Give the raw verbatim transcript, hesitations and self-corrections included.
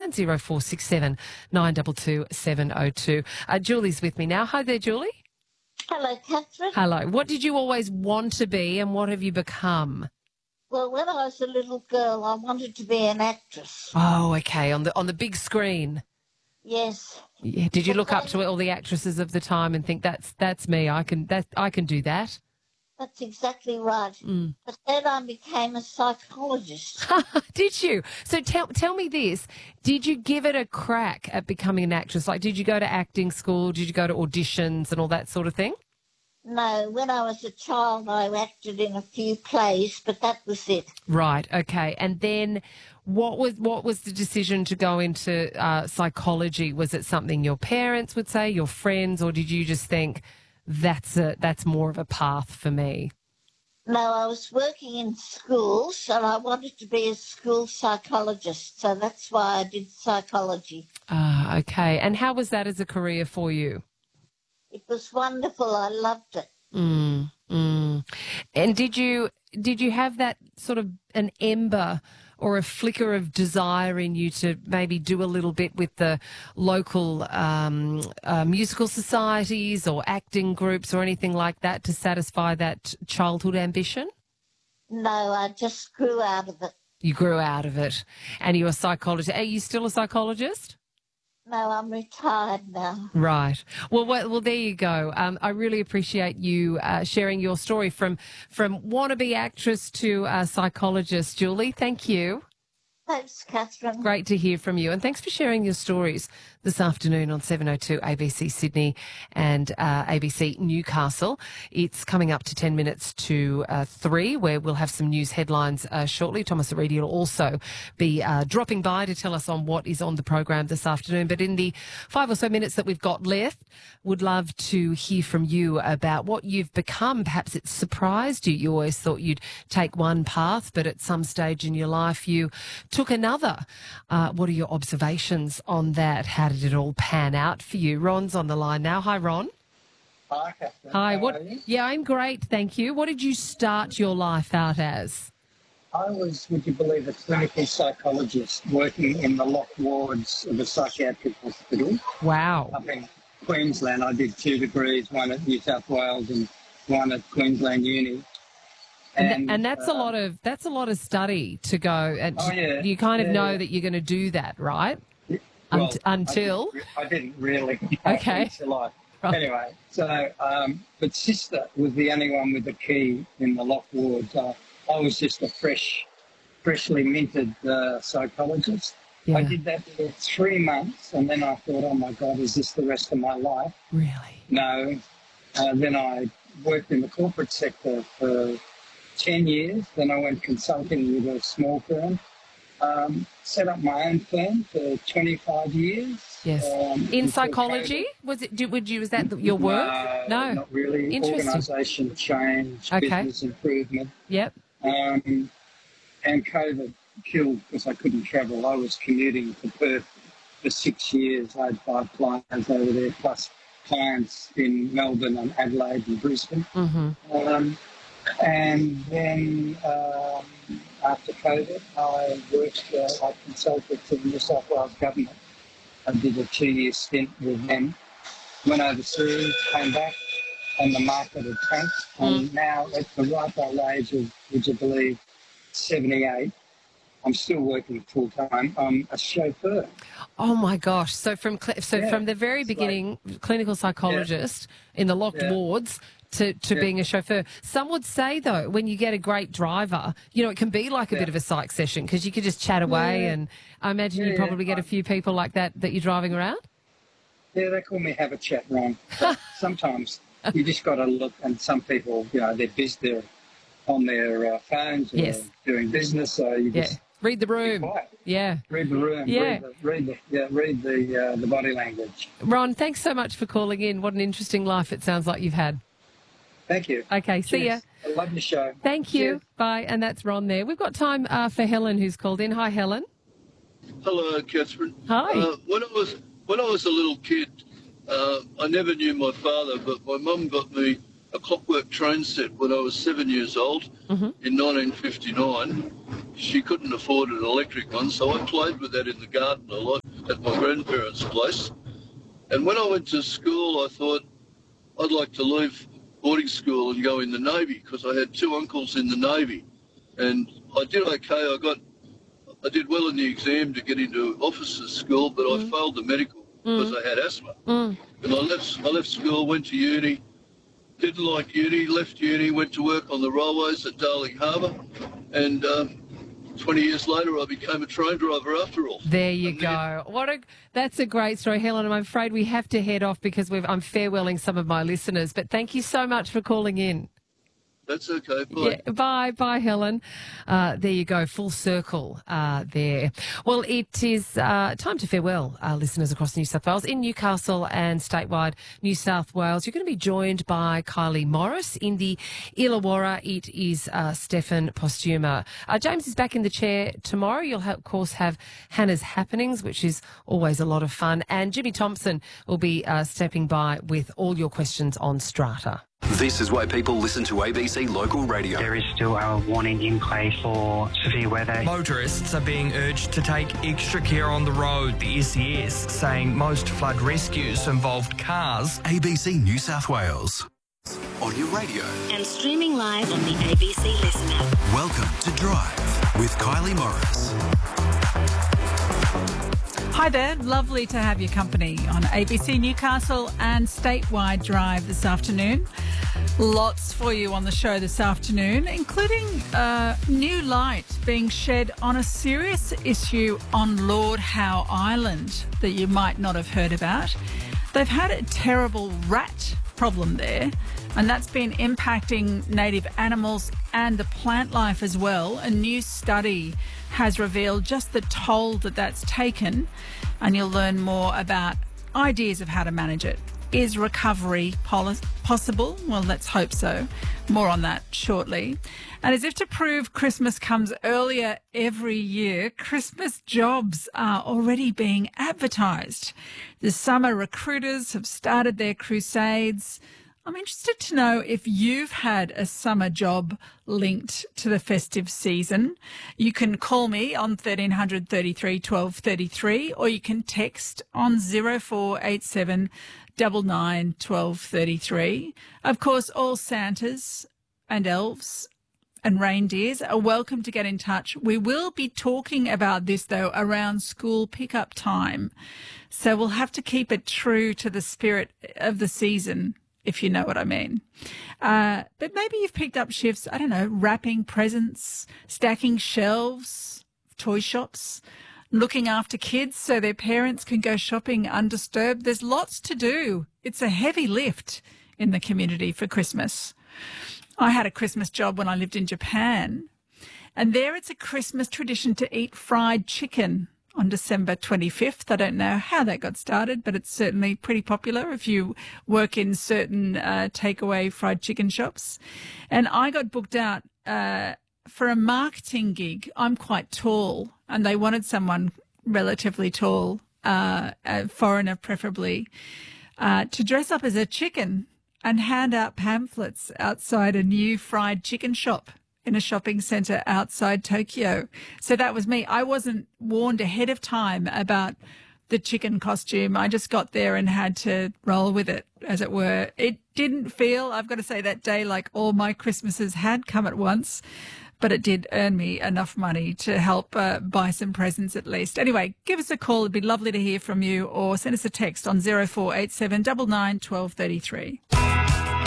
nine zero four six seven nine two two seven zero two. Uh, Julie's with me now. Hi there, Julie. Hello, Catherine. Hello. What did you always want to be and what have you become? Well, when I was a little girl, I wanted to be an actress. Oh, okay, on the on the big screen. Yes. Yeah. Did you But look up then- to all the actresses of the time and think that's that's me? I can that I can do that. That's exactly right. Mm. But then I became a psychologist. Did you? So tell tell me this. Did you give it a crack at becoming an actress? Like, did you go to acting school? Did you go to auditions and all that sort of thing? No, when I was a child, I acted in a few plays, but that was it. Right. Okay. And then, what was what was the decision to go into uh, psychology? Was it something your parents would say, your friends, or did you just think that's a that's more of a path for me? No, I was working in schools and I wanted to be a school psychologist, so that's why I did psychology. Ah. Okay. And how was that as a career for you? It was wonderful. I loved it. Mm, mm. And did you did you have that sort of an ember or a flicker of desire in you to maybe do a little bit with the local um, uh, musical societies or acting groups or anything like that to satisfy that childhood ambition? No, I just grew out of it. You grew out of it, and you're a psychologist. Are you still a psychologist? No, I'm retired now. Right. Well, well, well there you go. Um, I really appreciate you uh, sharing your story from from wannabe actress to uh, psychologist, Julie. Thank you. Thanks, Catherine. Great to hear from you. And thanks for sharing your stories this afternoon on seven oh two A B C Sydney and uh, A B C Newcastle. It's coming up to ten minutes to uh, three, where we'll have some news headlines uh, shortly. Thomas Aridi will also be uh, dropping by to tell us on what is on the program this afternoon. But in the five or so minutes that we've got left, would love to hear from you about what you've become. Perhaps it's surprised you. You always thought you'd take one path, but at some stage in your life you took another. Uh, what are your observations on that? How did it all pan out for you? Ron's on the line now. Hi, Ron. Hi, Catherine. Hi. How What? are you? Yeah, I'm great, thank you. What did you start your life out as? I was, would you believe, a clinical psychologist working in the lock wards of a psychiatric hospital Wow. up in Queensland. I did two degrees, one at New South Wales and one at Queensland Uni. And, and that's uh, a lot of that's a lot of study to go, and Oh, yeah. you kind of Yeah, know yeah. that you're going to do that, right? Well, Unt- until I didn't, I didn't really. Okay. Until I, Right. Anyway, so, um, but sister was the only one with the key in the lock wards. Uh, I was just a fresh, freshly minted uh, psychologist. Yeah. I did that for three months and then I thought, oh my God, is this the rest of my life? Really? No. Uh, then I worked in the corporate sector for ten years. Then I went consulting with a small firm. Um, set up my own firm for twenty-five years. Yes. Um, In until psychology, COVID. was it? Did, would you? Was that your work? No, not really. Interesting. Organisation change, Okay. business improvement. Yep. Um, and COVID killed because I couldn't travel. I was commuting to Perth for six years. I had five clients over there, plus clients in Melbourne and Adelaide and Brisbane. Mm-hmm. Um, and then um, after COVID, I worked, uh, I consulted to the New South Wales government. I did a two-year stint with them, went overseas, came back, and the market had tanked. And now at the ripe old age of, would you believe, seventy-eight, I'm still working full-time. I'm a chauffeur. Oh my gosh! So from cl- so Yeah. from the very It's like- beginning, clinical psychologist in the locked Yeah. wards to, to Yeah. being a chauffeur. Some would say though, when you get a great driver, you know, it can be like a Yeah. bit of a psych session because you could just chat away, Yeah. and I imagine Yeah, you yeah. probably get a few people like that that you're driving around. Yeah, they call me have a chat, Ron. But sometimes you just got to look, and some people, you know, they're busy, they're on their uh, phones or Yes. doing business, so you Yeah, just read the be room. quiet. Yeah, Read the room, Yeah. read the, read the, yeah, read the, uh, the body language. Ron, thanks so much for calling in. What an interesting life it sounds like you've had. Thank you. Okay, see ya. Cheers. I love your show. Thank you. Cheers. Bye. And that's Ron there. We've got time uh, for Helen, who's called in. Hi, Helen. Hello, Catherine. Hi. Uh, when I was when I was a little kid, uh, I never knew my father, but my mum got me a Clockwork train set when I was seven years old Mm-hmm. in nineteen fifty-nine she couldn't afford an electric one, so I played with that in the garden a lot at my grandparents' place. And when I went to school, I thought I'd like to leave boarding school and go in the Navy because I had two uncles in the Navy. And I did okay. I got, I did well in the exam to get into officers' school, but mm. I failed the medical because mm. I had asthma. Mm. And I left, I left school, went to uni, didn't like uni, left uni, went to work on the railways at Darling Harbour, and um, twenty years later I became a train driver after all. There you and go. Then, what a that's a great story, Helen. I'm afraid we have to head off because we've, I'm farewelling some of my listeners, but thank you so much for calling in. That's okay. Bye. Yeah, bye, bye, Helen. Uh, there you go, full circle uh, there. Well, it is uh, time to farewell our listeners across New South Wales. In Newcastle and statewide New South Wales, you're going to be joined by Kylie Morris. In the Illawarra, it is uh, Stefan Postuma. Uh, James is back in the chair tomorrow. You'll, have, of course, have Hannah's Happenings, which is always a lot of fun. And Jimmy Thompson will be uh, stepping by with all your questions on Strata. This is why people listen to A B C Local Radio. There is still a warning in place for severe weather. Motorists are being urged to take extra care on the road, the S E S saying most flood rescues involved cars. A B C New South Wales. On your radio. And streaming live on the A B C Listen app. Welcome to Drive with Kylie Morris. Hi there, lovely to have your company on A B C Newcastle and Statewide Drive this afternoon. Lots for you on the show this afternoon, including uh, new light being shed on a serious issue on Lord Howe Island that you might not have heard about. They've had a terrible rat problem there, and that's been impacting native animals and the plant life as well. A new study has revealed just the toll that that's taken, and you'll learn more about ideas of how to manage it. Is recovery possible? Well, let's hope so. More on that shortly. And as if to prove Christmas comes earlier every year, Christmas jobs are already being advertised. The summer recruiters have started their crusades. I'm interested to know if you've had a summer job linked to the festive season. You can call me on thirteen hundred thirty-three twelve thirty-three, or you can text on zero four eight seven nine nine twelve thirty-three. Of course, all Santas and elves and reindeers are welcome to get in touch. We will be talking about this, though, around school pickup time. So we'll have to keep it true to the spirit of the season, if you know what I mean. Uh, but maybe you've picked up shifts, I don't know, wrapping presents, stacking shelves, toy shops, looking after kids so their parents can go shopping undisturbed. There's lots to do. It's a heavy lift in the community for Christmas. I had a Christmas job when I lived in Japan, and there it's a Christmas tradition to eat fried chicken on December twenty-fifth. I don't know how that got started, but it's certainly pretty popular if you work in certain uh, takeaway fried chicken shops. And I got booked out uh, for a marketing gig. I'm quite tall, and they wanted someone relatively tall, uh, a foreigner preferably, uh, to dress up as a chicken and hand out pamphlets outside a new fried chicken shop in a shopping centre outside Tokyo. So that was me. I wasn't warned ahead of time about the chicken costume. I just got there and had to roll with it, as it were. It didn't feel, I've got to say, that day like all my Christmases had come at once, but it did earn me enough money to help uh, buy some presents at least. Anyway, give us a call. It'd be lovely to hear from you, or send us a text on zero four eight seven nine nine twelve thirty-three.